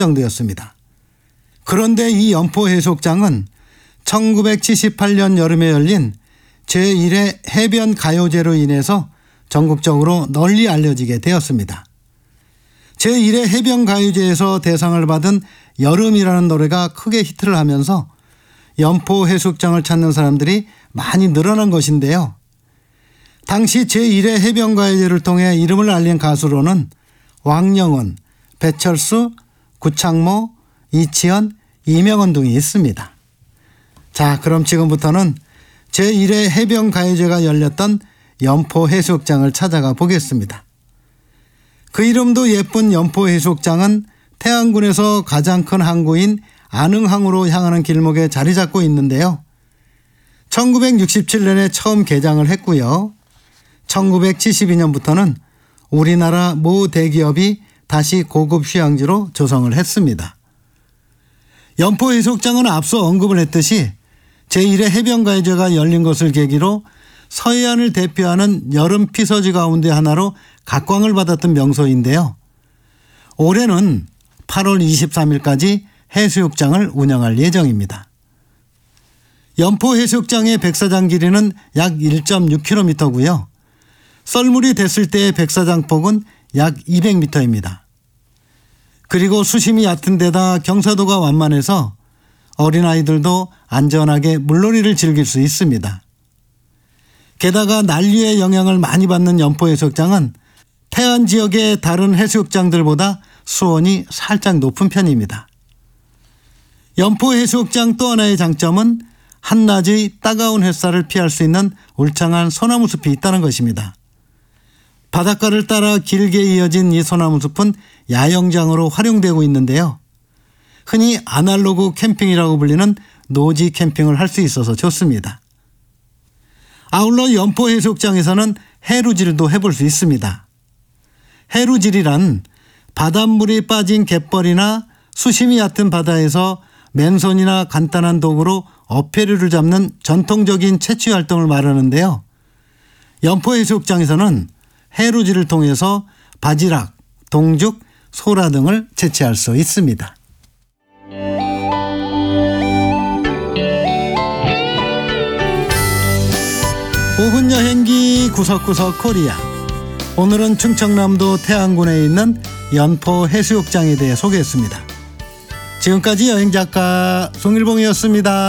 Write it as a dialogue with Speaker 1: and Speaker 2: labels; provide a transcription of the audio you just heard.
Speaker 1: 되었습니다. 그런데 이 연포해수욕장은 1978년 여름에 열린 제1회 해변 가요제로 인해서 전국적으로 널리 알려지게 되었습니다. 제1회 해변 가요제에서 대상을 받은 여름이라는 노래가 크게 히트를 하면서 연포해수욕장을 찾는 사람들이 많이 늘어난 것인데요. 당시 제1회 해변 가요제를 통해 이름을 알린 가수로는 왕영원, 배철수, 구창모, 이치현, 이명원 등이 있습니다. 자, 그럼 지금부터는 제1회 해변 가요제가 열렸던 연포해수욕장을 찾아가 보겠습니다. 그 이름도 예쁜 연포해수욕장은 태안군에서 가장 큰 항구인 안흥항으로 향하는 길목에 자리 잡고 있는데요. 1967년에 처음 개장을 했고요. 1972년부터는 우리나라 모 대기업이 다시 고급 휴양지로 조성을 했습니다. 연포해수욕장은 앞서 언급을 했듯이 제1회 해변가요제가 열린 것을 계기로 서해안을 대표하는 여름 피서지 가운데 하나로 각광을 받았던 명소인데요. 올해는 8월 23일까지 해수욕장을 운영할 예정입니다. 연포해수욕장의 백사장 길이는 약 1.6km고요. 썰물이 됐을 때의 백사장폭은 약 200m입니다. 그리고 수심이 얕은 데다 경사도가 완만해서 어린아이들도 안전하게 물놀이를 즐길 수 있습니다. 게다가 난류의 영향을 많이 받는 연포해수욕장은 태안 지역의 다른 해수욕장들보다 수온이 살짝 높은 편입니다. 연포해수욕장 또 하나의 장점은 한낮의 따가운 햇살을 피할 수 있는 울창한 소나무 숲이 있다는 것입니다. 바닷가를 따라 길게 이어진 이 소나무 숲은 야영장으로 활용되고 있는데요. 흔히 아날로그 캠핑이라고 불리는 노지 캠핑을 할 수 있어서 좋습니다. 아울러 연포해수욕장에서는 해루질도 해볼 수 있습니다. 해루질이란 바닷물이 빠진 갯벌이나 수심이 얕은 바다에서 맨손이나 간단한 도구로 어패류를 잡는 전통적인 채취 활동을 말하는데요. 연포해수욕장에서는 해루질을 통해서 바지락, 동죽, 소라 등을 채취할 수 있습니다. 오분 여행기 구석구석 코리아. 오늘은 충청남도 태안군에 있는 연포해수욕장에 대해 소개했습니다. 지금까지 여행작가 송일봉이었습니다.